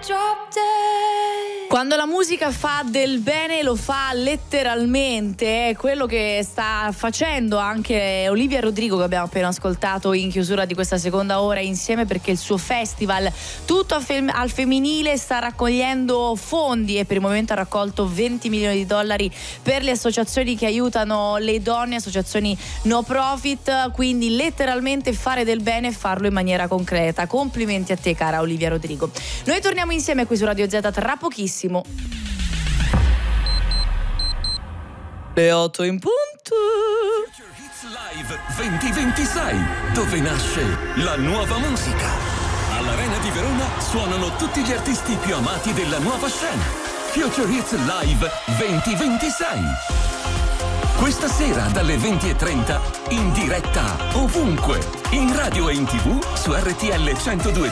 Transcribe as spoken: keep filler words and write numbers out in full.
Quando la musica fa del bene lo fa letteralmente, è quello che sta facendo anche Olivia Rodrigo, che abbiamo appena ascoltato in chiusura di questa seconda ora insieme, perché il suo festival tutto al femminile sta raccogliendo fondi e per il momento ha raccolto venti milioni di dollari per le associazioni che aiutano le donne, associazioni no profit, quindi letteralmente fare del bene e farlo in maniera concreta. Complimenti a te, cara Olivia Rodrigo. Noi torniamo insieme qui su Radio Z tra pochissimo. Le otto in punto. Future Hits Live duemilaventisei, dove nasce la nuova musica. All'Arena di Verona suonano tutti gli artisti più amati della nuova scena. Future Hits Live duemilaventisei. Questa sera dalle venti e trenta in diretta ovunque, in radio e in tv su R T L centodue